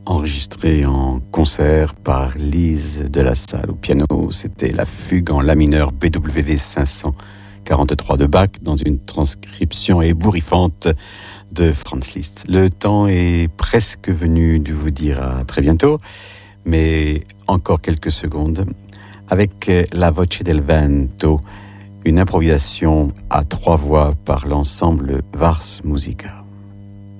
enregistré en concert par Lise de la Salle. Au piano, c'était la fugue en la mineur BWV 543 de Bach dans une transcription ébouriffante de Franz Liszt. Le temps est presque venu de vous dire à très bientôt, mais encore quelques secondes avec La Voce del Vento, une improvisation à 3 voix par l'ensemble Vars Musica.